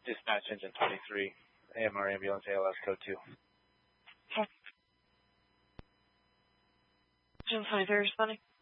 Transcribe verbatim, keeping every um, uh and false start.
Dispatch engine twenty-three, A M R ambulance, A L S code two. Okay. Engine twenty-three responding.